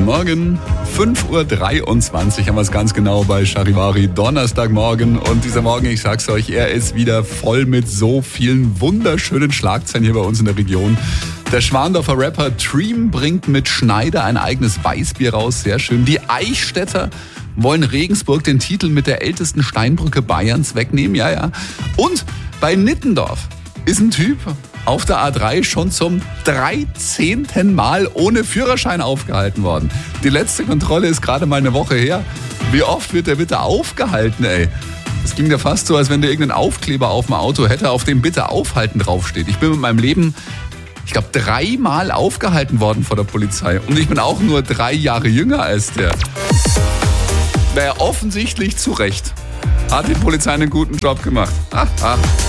Morgen, 5:23 Uhr haben wir es ganz genau bei Charivari, Donnerstagmorgen. Und dieser Morgen, ich sag's euch, er ist wieder voll mit so vielen wunderschönen Schlagzeilen hier bei uns in der Region. Der Schwandorfer Rapper Dream bringt mit Schneider ein eigenes Weißbier raus, sehr schön. Die Eichstätter wollen Regensburg den Titel mit der ältesten Steinbrücke Bayerns wegnehmen, ja. Und bei Nittendorf ist ein Typ auf der A3 schon zum 13. Mal ohne Führerschein aufgehalten worden. Die letzte Kontrolle ist gerade mal eine Woche her. Wie oft wird der bitte aufgehalten, ey? Das klingt ja fast so, als wenn der irgendeinen Aufkleber auf dem Auto hätte, auf dem bitte aufhalten draufsteht. Ich bin mit meinem Leben, ich glaube, 3 Mal aufgehalten worden vor der Polizei. Und ich bin auch nur 3 Jahre jünger als der. Naja, offensichtlich zu Recht. Hat die Polizei einen guten Job gemacht.